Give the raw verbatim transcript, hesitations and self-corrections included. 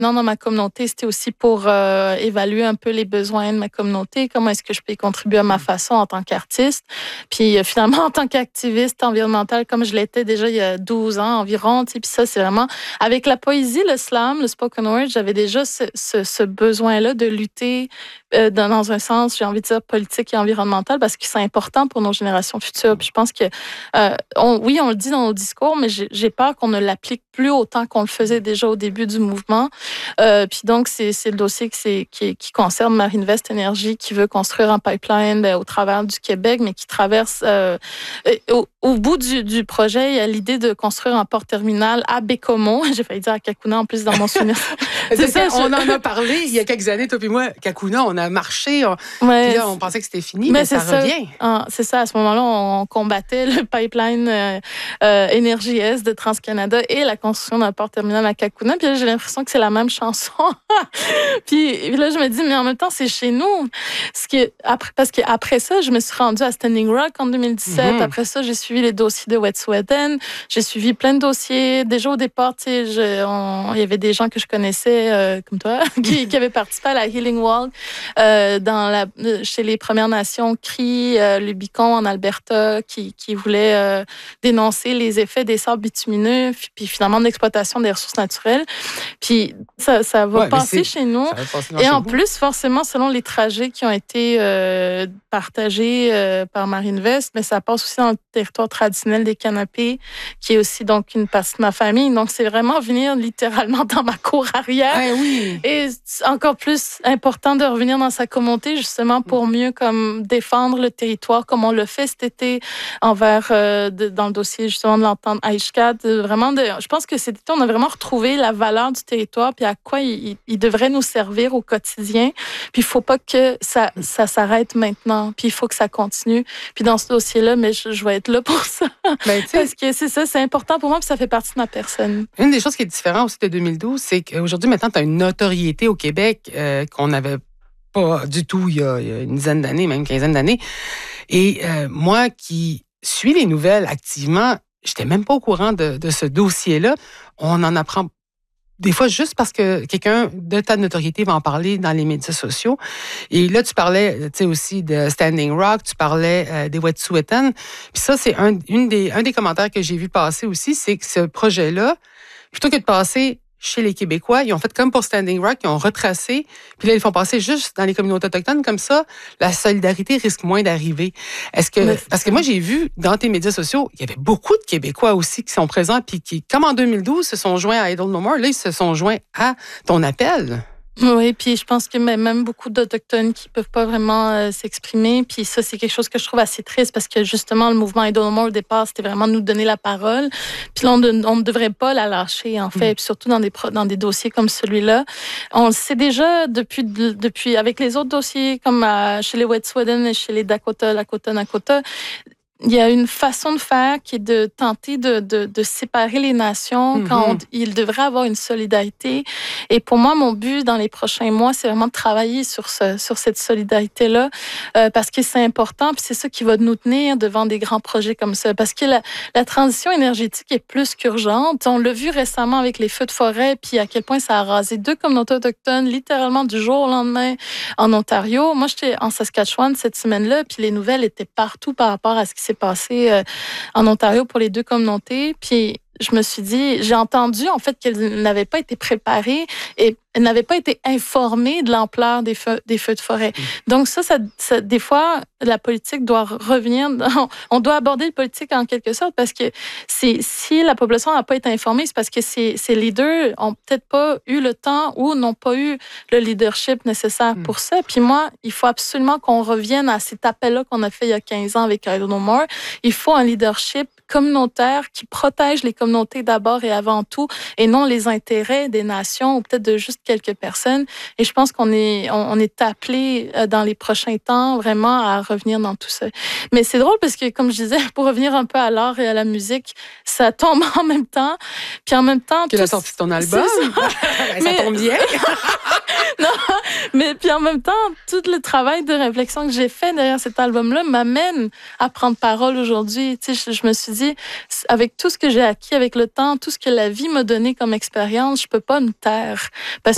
maintenant dans ma communauté, c'était aussi pour euh, évaluer un peu les besoins de ma communauté, comment est-ce que je peux y contribuer à ma façon en tant qu'artiste. Puis euh, finalement, en tant qu'activiste environnemental, comme je l'étais déjà il y a douze ans environ, puis ça, c'est vraiment... Avec la poésie, le slam, le spoken word, j'avais déjà ce, ce, ce besoin-là de lutter euh, dans, dans un sens, j'ai envie de dire, politique et environnemental, parce que c'est important pour nos générations futures. Puis je pense que, euh, on, oui, on le dit dans nos discours, mais j'ai, j'ai peur qu'on ne l'applique plus autant qu'on le faisait déjà au début du mouvement. Euh, puis donc, c'est, c'est le dossier qui, c'est, qui, qui concerne Marinvest Énergie, qui veut construire un pipeline ben, au travers du Québec, mais qui traverse... Euh, au, au bout du, du projet, il y a l'idée de construire un port terminal à Bécomo. J'ai failli dire à Kakuna, en plus, dans mon souvenir. c'est ça, on je... en a parlé il y a quelques années, toi et moi, Kakuna, on a marché, on... Ouais, puis là, on pensait que c'était fini, mais, mais c'est ça, ça revient. Ah, c'est ça, à ce moment-là, on combattait le pipeline euh, euh, Énergie Est de TransCanada et la construction d'un port terminal à Kakuna. Puis là, j'ai l'impression que c'est la même chanson. puis, puis là, je me dis, mais en même temps, c'est chez nous. Ce qui est, après, parce qu'après ça, je me suis rendue à Standing Rock en deux mille dix-sept. Mm-hmm. Après ça, j'ai suivi les dossiers de Wet'suwet'en. J'ai suivi plein de dossiers. Déjà au départ, tu sais, je, on, il y avait des gens que je connaissais, euh, comme toi, qui, qui avaient participé à la Healing Walk euh, dans la, chez les Premières Nations, Cree, euh, le Bicon en Alberta, qui, qui voulaient euh, dénoncer les effets des sables bitumineux, puis finalement de l'exploitation des ressources naturelles. Puis ça, ça va ouais, passer chez nous. Et en vous. Plus, forcément, selon les trajets qui ont été euh, partagés euh, par Marinvest, mais ça passe aussi dans le territoire traditionnel des Canapés, qui est aussi donc une partie de ma famille. Donc, c'est vraiment venir littéralement dans ma cour arrière. Ah, oui. Et c'est encore plus important de revenir dans sa communauté, justement, pour mieux comme défendre le territoire, comme on le fait cet été envers, euh, de, dans le dossier, justement, de l'entente Aishkat. Vraiment, de, je pense que cet été, on a vraiment retrouvé la valeur du territoire, puis à quoi il, il devrait nous servir au quotidien. Puis, il ne faut pas que ça, ça s'arrête maintenant, puis il faut que ça continue. Puis, dans ce dossier-là, mais je, je vais être là pour ça. Ben, parce que c'est ça, c'est important pour moi, puis ça fait partie de ma personne. Une des choses qui est différente aussi de deux mille douze, c'est qu'aujourd'hui, maintenant, tu as une notoriété au Québec euh, qu'on n'avait pas du tout il y, a, il y a une dizaine d'années, même une quinzaine d'années. Et euh, moi qui suis les nouvelles activement, j'étais même pas au courant de, de ce dossier-là. On en apprend des fois juste parce que quelqu'un de ta notoriété va en parler dans les médias sociaux. Et là, tu parlais, tu sais, aussi de Standing Rock, tu parlais euh, des Wet'suwet'en. Puis ça, c'est un, une des, un des commentaires que j'ai vu passer aussi, c'est que ce projet-là, plutôt que de passer chez les Québécois, ils ont fait comme pour Standing Rock, ils ont retracé, puis là, ils font passer juste dans les communautés autochtones. Comme ça, la solidarité risque moins d'arriver. Est-ce que, Mais parce que moi, j'ai vu dans tes médias sociaux, il y avait beaucoup de Québécois aussi qui sont présents, puis qui, comme en deux mille douze, se sont joints à Idle No More. Là, ils se sont joints à ton appel. Oui, puis je pense que même beaucoup d'Autochtones qui ne peuvent pas vraiment euh, s'exprimer. Puis ça, c'est quelque chose que je trouve assez triste parce que justement, le mouvement Idle No More, au départ, c'était vraiment nous donner la parole. Puis là, on, de, on ne devrait pas la lâcher, en fait. Mmh. Puis surtout dans des, dans des dossiers comme celui-là. On le sait déjà depuis, depuis avec les autres dossiers, comme à, chez les Wet'suwet'en et chez les Dakota, Lakota, Nakota. Il y a une façon de faire qui est de tenter de, de, de séparer les nations mm-hmm. quand on, il devrait avoir une solidarité. Et pour moi, mon but dans les prochains mois, c'est vraiment de travailler sur, ce, sur cette solidarité-là euh, parce que c'est important puis c'est ça qui va nous tenir devant des grands projets comme ça. Parce que la, la transition énergétique est plus qu'urgente. On l'a vu récemment avec les feux de forêt puis à quel point ça a rasé deux communautés autochtones littéralement du jour au lendemain en Ontario. Moi, j'étais en Saskatchewan cette semaine-là puis les nouvelles étaient partout par rapport à ce qui s'est passé euh, en Ontario pour les deux communautés. Puis je me suis dit, j'ai entendu en fait qu'elles n'avaient pas été préparées et elles n'avaient pas été informées de l'ampleur des feux, des feux de forêt. Mmh. Donc ça, ça, ça, des fois, la politique doit revenir, dans, on doit aborder le politique en quelque sorte parce que c'est, si la population n'a pas été informée, c'est parce que ces, ces leaders ont peut-être pas eu le temps ou n'ont pas eu le leadership nécessaire mmh. pour ça. Puis moi, il faut absolument qu'on revienne à cet appel-là qu'on a fait il y a quinze ans avec Idle No More. Il faut un leadership communautaire qui protège les communautés d'abord et avant tout, et non les intérêts des nations ou peut-être de juste quelques personnes. Et je pense qu'on est, on, on est appelé dans les prochains temps vraiment à revenir dans tout ça. Mais c'est drôle parce que, comme je disais, pour revenir un peu à l'art et à la musique, ça tombe en même temps. Puis en même temps... Tu as sorti ton album. Ça, mais... ça tombe bien. Non, mais puis en même temps, tout le travail de réflexion que j'ai fait derrière cet album-là m'amène à prendre parole aujourd'hui. Tu sais, je, je me suis dit, avec tout ce que j'ai acquis avec le temps, tout ce que la vie m'a donné comme expérience, je peux pas me taire. Parce